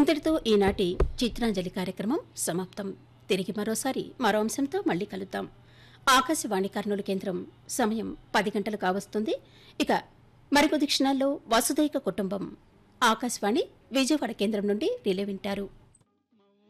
ఇంతటితో ఈనాటి చిత్రాంజలి కార్యక్రమం సమాప్తం. తిరిగి మరోసారి మరో అంశంతో మళ్లీ కలుద్దాం. ఆకాశవాణి కర్నూలు కేంద్రం సమయం 10 గంటలు కావస్తుంది. ఇక మరికొద్ది క్షణాల్లో వసుదైక కుటుంబం ఆకాశవాణి విజయవాడ కేంద్రం నుండి రిలే వింటారు.